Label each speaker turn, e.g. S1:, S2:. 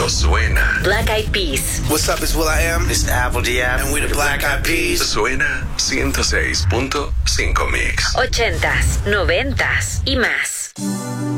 S1: Esto suena.
S2: Black Eyed Peas.
S3: What's up, it's will.i.am. It's Apple D.App. And we're the Black Eyed Peas.
S1: Suena 106.5 Mix.
S2: 80s, 90s y más.